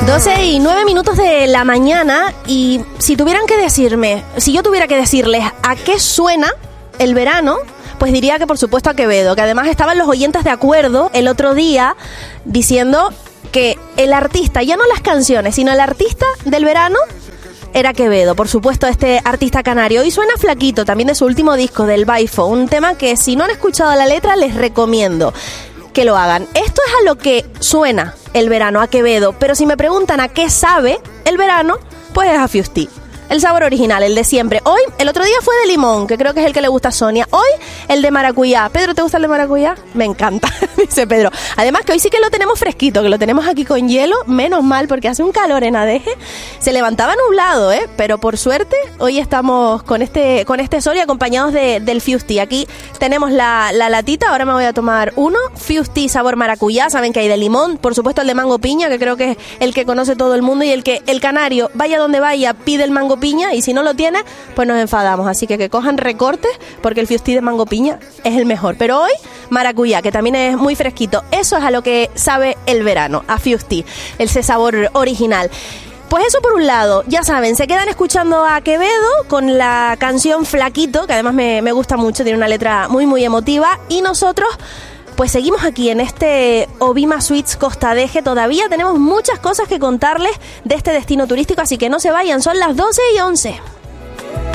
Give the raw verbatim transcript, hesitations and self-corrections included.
doce y nueve minutos de la mañana, y si tuvieran que decirme, si yo tuviera que decirles a qué suena el verano, pues diría que por supuesto a Quevedo, que además estaban los oyentes de acuerdo el otro día diciendo que el artista, ya no las canciones, sino el artista del verano era Quevedo, por supuesto, este artista canario. Y suena Flaquito, también de su último disco, del Baifo, un tema que si no han escuchado la letra les recomiendo que lo hagan. Esto es a lo que suena el verano, a Quevedo, pero si me preguntan a qué sabe el verano, pues es a Fusti. El sabor original, el de siempre. Hoy, el otro día fue de limón, que creo que es el que le gusta a Sonia. Hoy, el de maracuyá. Pedro, ¿te gusta el de maracuyá? Me encanta, dice Pedro. Además que hoy sí que lo tenemos fresquito, que lo tenemos aquí con hielo, menos mal, porque hace un calor en Adeje. Se levantaba nublado, ¿eh? Pero por suerte, hoy estamos con este con este sol y acompañados de, del Fusti. Aquí tenemos la, la latita, ahora me voy a tomar uno. Fusti sabor maracuyá, saben que hay de limón. Por supuesto el de mango piña, que creo que es el que conoce todo el mundo y el que el canario, vaya donde vaya, pide el mango piña, y si no lo tiene, pues nos enfadamos. Así que que cojan recortes, porque el Fusti de mango piña es el mejor. Pero hoy, maracuyá, que también es muy fresquito. Eso es a lo que sabe el verano, a Fusti, ese sabor original. Pues eso por un lado, ya saben, se quedan escuchando a Quevedo con la canción Flaquito, que además me, me gusta mucho, tiene una letra muy muy emotiva, y nosotros pues seguimos aquí en este Obima Suites Costa Adeje. Todavía tenemos muchas cosas que contarles de este destino turístico, así que no se vayan, son las doce y once.